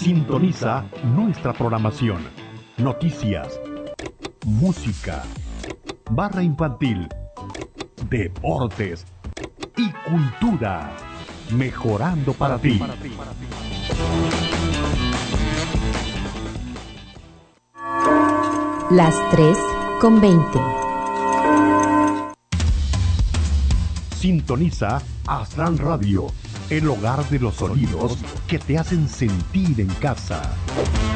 Sintoniza nuestra programación. Noticias, música, barra infantil, deportes y cultura. Mejorando para ti. Las 3:20. Sintoniza Aztlán Radio, el hogar de los sonidos que te hacen sentir en casa.